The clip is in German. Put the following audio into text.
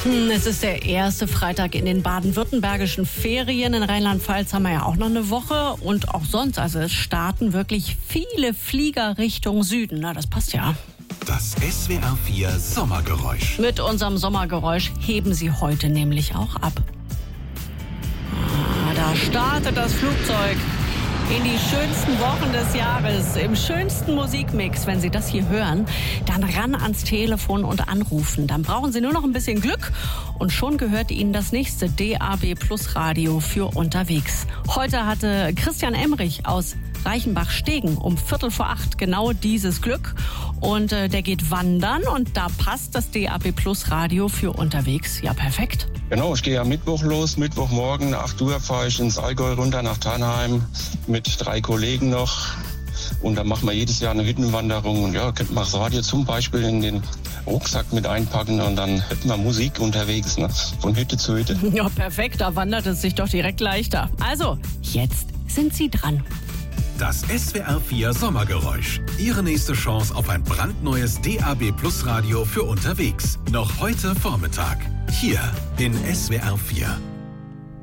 Es ist der erste Freitag in den baden-württembergischen Ferien. In Rheinland-Pfalz haben wir ja auch noch eine Woche und auch sonst. Also es starten wirklich viele Flieger Richtung Süden. Na, das passt ja. Das SWR 4 Sommergeräusch. Mit unserem Sommergeräusch heben Sie heute nämlich auch ab. Da startet das Flugzeug in die schönsten Wochen des Jahres, im schönsten Musikmix. Wenn Sie das hier hören, dann ran ans Telefon und anrufen. Dann brauchen Sie nur noch ein bisschen Glück und schon gehört Ihnen das nächste DAB Plus Radio für unterwegs. Heute hatte Christian Emrich aus Reichenbach-Stegen um 7:45 genau dieses Glück. Und der geht wandern und da passt das DAB Plus Radio für unterwegs. Ja, perfekt. Genau, ich gehe am Mittwoch los. Mittwochmorgen, 8 Uhr, fahre ich ins Allgäu runter nach Tannheim mit 3 Kollegen noch. Und dann machen wir jedes Jahr eine Hüttenwanderung. Und ja, könnte man das Radio zum Beispiel in den Rucksack mit einpacken und dann hätten wir Musik unterwegs, ne? Von Hütte zu Hütte. Ja, perfekt, da wandert es sich doch direkt leichter. Also, jetzt sind Sie dran. Das SWR 4 Sommergeräusch. Ihre nächste Chance auf ein brandneues DAB Plus Radio für unterwegs. Noch heute Vormittag. Hier in SWR 4.